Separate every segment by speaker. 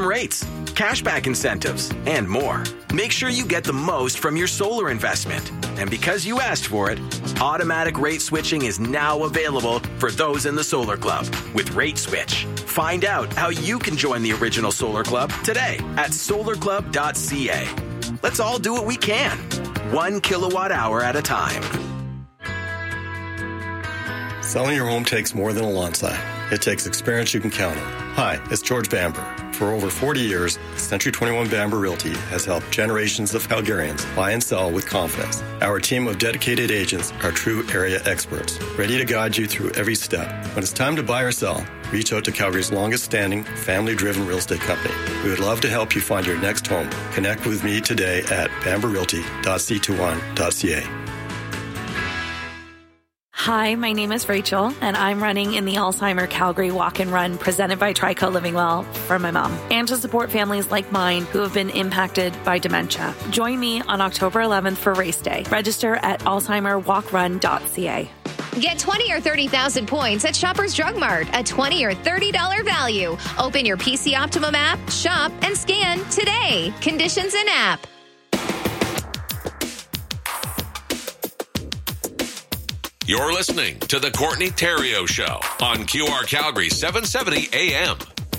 Speaker 1: minimum rates, cashback incentives, and more. Make sure you get the most from your solar investment. And because you asked for it, automatic rate switching is now available for those in the Solar Club with Rate Switch. Find out how you can join the original Solar Club today at solarclub.ca. Let's all do what we can, 1 kilowatt hour at a time.
Speaker 2: Selling your home takes more than a lawn sign. It takes experience you can count on. Hi, it's George Bamber. For over 40 years, Century 21 Bamber Realty has helped generations of Calgarians buy and sell with confidence. Our team of dedicated agents are true area experts, ready to guide you through every step. When it's time to buy or sell, reach out to Calgary's longest-standing, family-driven real estate company. We would love to help you find your next home. Connect with me today at bamberrealty.c21.ca.
Speaker 3: Hi, my name is Rachel, and I'm running in the Alzheimer Calgary Walk and Run presented by Trico Living Well for my mom, and to support families like mine who have been impacted by dementia. Join me on October 11th for race day. Register at alzheimerwalkrun.ca.
Speaker 4: Get 20 or 30,000 points at Shoppers Drug Mart, a $20 or $30 value. Open your PC Optimum app, shop, and scan today. Conditions in app.
Speaker 5: You're listening to the Courtney Theriault Show on QR Calgary 770 AM.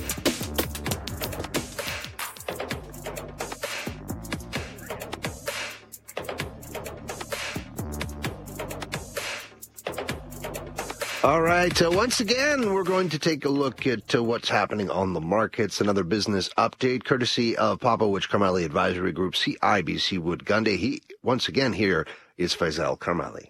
Speaker 6: All right. Once again, we're going to take a look at what's happening on the markets. Another business update courtesy of Popowich Karmali Advisory Group, CIBC Wood Gundy. Once again, here is Faisal Karmali.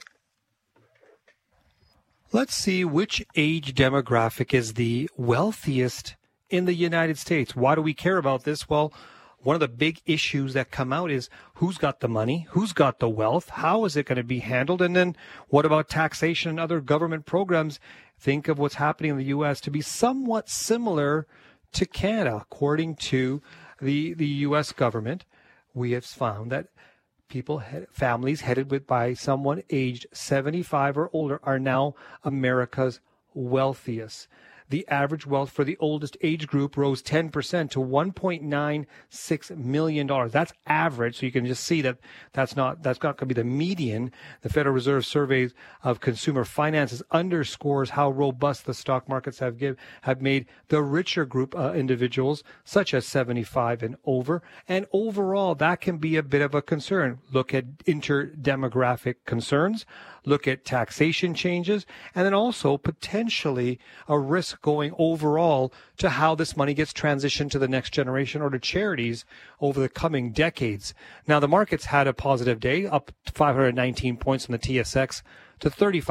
Speaker 7: Let's see which age demographic is the wealthiest in the United States. Why do we care about this? Well, one of the big issues that come out is who's got the money, who's got the wealth, how is it going to be handled, and then what about taxation and other government programs? Think of what's happening in the U.S. to be somewhat similar to Canada. According to the U.S. government, we have found that families headed by someone aged 75 or older are now America's wealthiest. The average wealth for the oldest age group rose 10% to $1.96 million. That's average, so you can just see that that's not going to be the median. The Federal Reserve surveys of consumer finances underscores how robust the stock markets have made the richer group individuals, such as 75 and over. And overall, that can be a bit of a concern. Look at interdemographic concerns. Look at taxation changes, and then also potentially a risk going overall to how this money gets transitioned to the next generation or to charities over the coming decades. Now, the markets had a positive day, up 519 points on the TSX to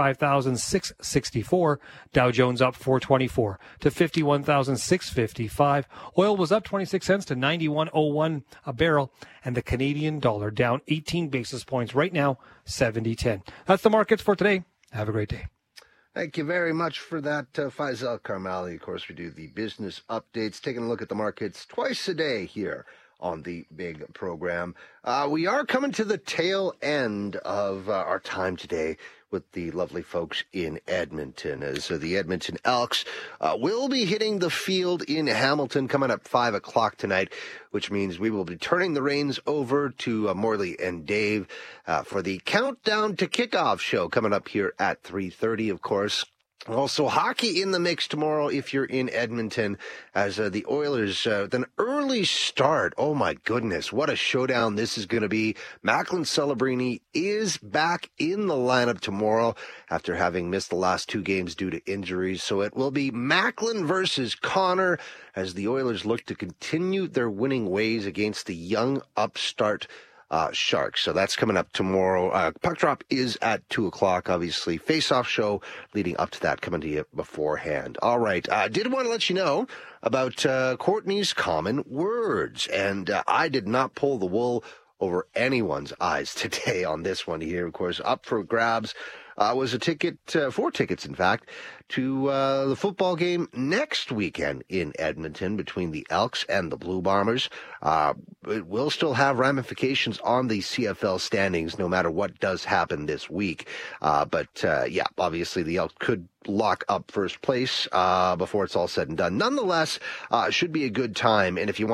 Speaker 7: 35,664. Dow Jones up 424 to 51,655. Oil was up 26 cents to 91.01 a barrel, and the Canadian dollar down 18 basis points right now, 70.10. That's the markets for today. Have a great day.
Speaker 6: Thank you very much for that, Faisal Karmali. Of course, we do the business updates, taking a look at the markets twice a day here on the big program. We are coming to the tail end of our time today with the lovely folks in Edmonton, as the Edmonton Elks will be hitting the field in Hamilton coming up 5 o'clock tonight, which means we will be turning the reins over to Morley and Dave for the Countdown to Kickoff show coming up here at 3:30, of course. Also, hockey in the mix tomorrow if you're in Edmonton, as the Oilers, an early start. Oh, my goodness, what a showdown this is going to be. Macklin Celebrini is back in the lineup tomorrow after having missed the last 2 games due to injuries. So it will be Macklin versus Connor as the Oilers look to continue their winning ways against the young upstart Sharks. So that's coming up tomorrow. Puck drop is at 2 o'clock, obviously. Face-off show leading up to that coming to you beforehand. All right. I did want to let you know about Courtney's Common Words. And I did not pull the wool over anyone's eyes today on this one here. Of course, up for grabs was a ticket, 4 tickets, in fact, to the football game next weekend in Edmonton between the Elks and the Blue Bombers. It will still have ramifications on the CFL standings no matter what does happen this week. But obviously the Elks could lock up first place before it's all said and done. Nonetheless, should be a good time. And if you want